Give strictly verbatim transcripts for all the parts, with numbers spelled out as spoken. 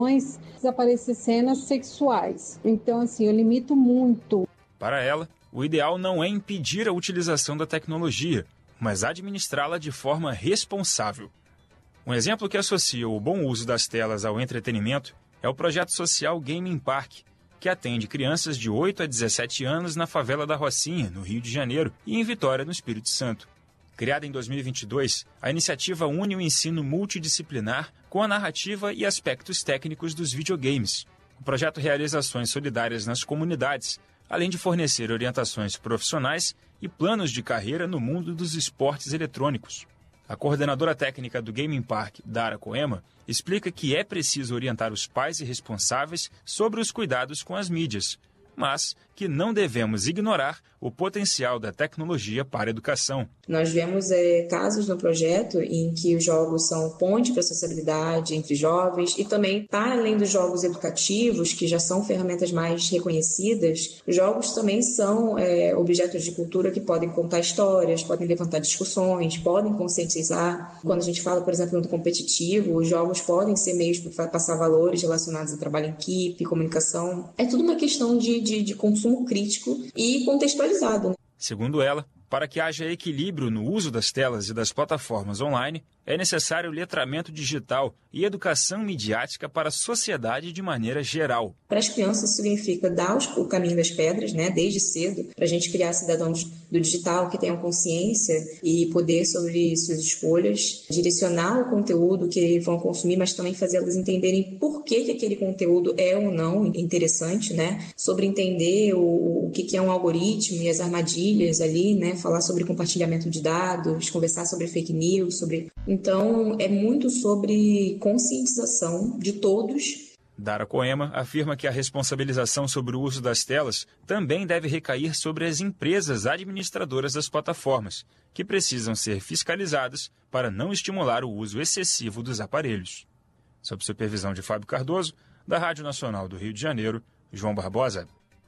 aparecer cenas sexuais. Então, assim, eu limito muito. Para ela, o ideal não é impedir a utilização da tecnologia, mas administrá-la de forma responsável. Um exemplo que associa o bom uso das telas ao entretenimento é o projeto social Gaming Park, que atende crianças de oito a dezessete anos na favela da Rocinha, no Rio de Janeiro, e em Vitória, no Espírito Santo. Criada em dois mil e vinte e dois, a iniciativa une o ensino multidisciplinar com a narrativa e aspectos técnicos dos videogames. O projeto realiza ações solidárias nas comunidades, além de fornecer orientações profissionais e planos de carreira no mundo dos esportes eletrônicos. A coordenadora técnica do Gaming Park, Dara Coema, explica que é preciso orientar os pais e responsáveis sobre os cuidados com as mídias, mas que não devemos ignorar o potencial da tecnologia para a educação. Nós vemos é, casos no projeto em que os jogos são ponte para a sociabilidade entre jovens e também, para além dos jogos educativos, que já são ferramentas mais reconhecidas, os jogos também são é, objetos de cultura que podem contar histórias, podem levantar discussões, podem conscientizar. Quando a gente fala, por exemplo, do competitivo, os jogos podem ser meios para passar valores relacionados ao trabalho em equipe, comunicação. É tudo uma questão de, de, de consumo crítico e contextualizado, né? Segundo ela, para que haja equilíbrio no uso das telas e das plataformas online, é necessário letramento digital e educação midiática para a sociedade de maneira geral. Para as crianças, isso significa dar o caminho das pedras, né, desde cedo, para a gente criar cidadãos do digital que tenham consciência e poder sobre suas escolhas, direcionar o conteúdo que vão consumir, mas também fazê-los entenderem por que, que aquele conteúdo é ou não interessante, né, sobre entender o, o que, que é um algoritmo e as armadilhas ali, né, falar sobre compartilhamento de dados, conversar sobre fake news, sobre... Então, é muito sobre conscientização de todos. Dara Coema afirma que a responsabilização sobre o uso das telas também deve recair sobre as empresas administradoras das plataformas, que precisam ser fiscalizadas para não estimular o uso excessivo dos aparelhos. Sob supervisão de Fábio Cardoso, da Rádio Nacional do Rio de Janeiro, João Barbosa.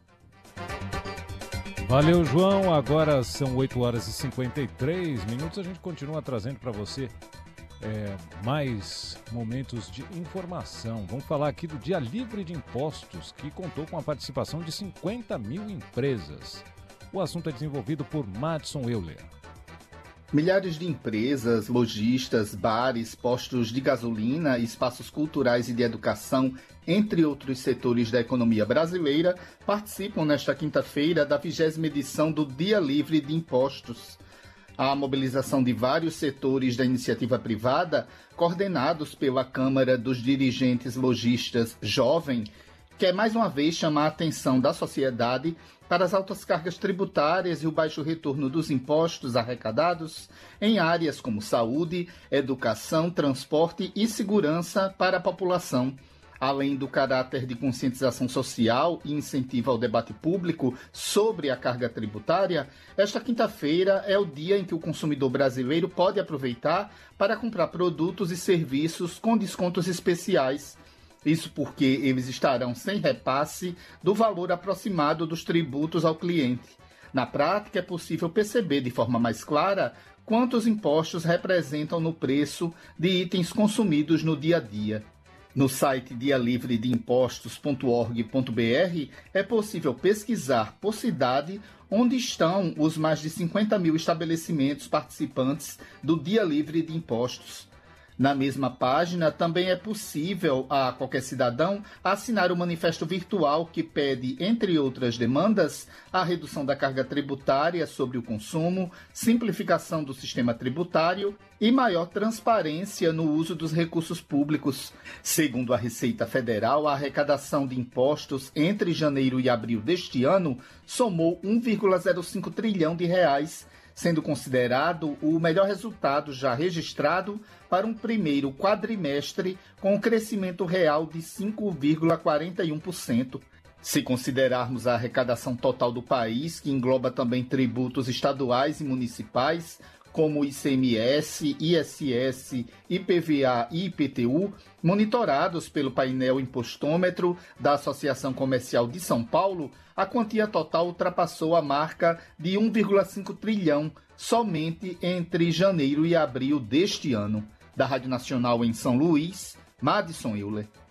Valeu, João. Agora são oito horas e cinquenta e três minutos. A gente continua trazendo para você é, mais momentos de informação. Vamos falar aqui do Dia Livre de Impostos, que contou com a participação de cinquenta mil empresas. O assunto é desenvolvido por Madison Euler. Milhares de empresas, lojistas, bares, postos de gasolina, espaços culturais e de educação, entre outros setores da economia brasileira, participam nesta quinta-feira da vigésima edição do Dia Livre de Impostos. A mobilização de vários setores da iniciativa privada, coordenados pela Câmara dos Dirigentes Lojistas Jovem, quer mais uma vez chamar a atenção da sociedade para as altas cargas tributárias e o baixo retorno dos impostos arrecadados em áreas como saúde, educação, transporte e segurança para a população. Além do caráter de conscientização social e incentivo ao debate público sobre a carga tributária, esta quinta-feira é o dia em que o consumidor brasileiro pode aproveitar para comprar produtos e serviços com descontos especiais. Isso porque eles estarão sem repasse do valor aproximado dos tributos ao cliente. Na prática, é possível perceber de forma mais clara quantos impostos representam no preço de itens consumidos no dia a dia. No site dia livre de impostos ponto org ponto br é possível pesquisar por cidade onde estão os mais de cinquenta mil estabelecimentos participantes do Dia Livre de Impostos. Na mesma página, também é possível a qualquer cidadão assinar o manifesto virtual que pede, entre outras demandas, a redução da carga tributária sobre o consumo, simplificação do sistema tributário e maior transparência no uso dos recursos públicos. Segundo a Receita Federal, a arrecadação de impostos entre janeiro e abril deste ano somou um vírgula zero cinco trilhão de reais, sendo considerado o melhor resultado já registrado para um primeiro quadrimestre com um crescimento real de cinco vírgula quarenta e um por cento. Se considerarmos a arrecadação total do país, que engloba também tributos estaduais e municipais, como I C M S, I S S, I P V A e I P T U, monitorados pelo painel impostômetro da Associação Comercial de São Paulo, a quantia total ultrapassou a marca de um vírgula cinco trilhão somente entre janeiro e abril deste ano. Da Rádio Nacional em São Luís, Madison Euler.